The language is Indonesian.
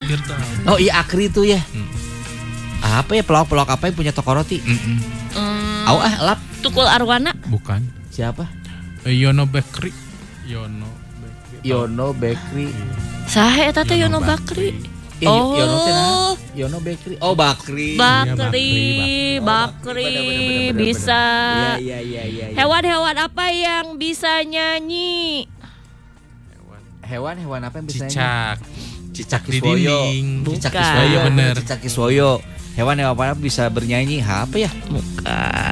Tirta. Oh iya Akri itu ya. Apa ya pelawak apa yang punya toko roti? Lap. Tukul Arwana. Bukan. Siapa? Yono Bakery. Yono Bakery. Saha eta teh Yono Bakri? Oh. Yono teh nah. Yono Bakery. Oh Bakri. Bakri bisa. Iya. Hewan-hewan apa yang bisa nyanyi? Hewan apa yang bisa nyanyi? Cicak di dinding. Bukan. Iya benar. Cicak Kiswoyo. Hewan apa bisa bernyanyi? Apa ya? Bukan.